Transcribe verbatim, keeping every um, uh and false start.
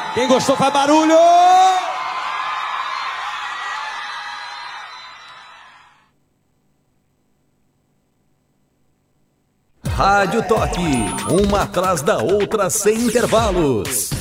Quem gostou faz barulho! Rádio Toque, uma atrás da outra sem intervalos.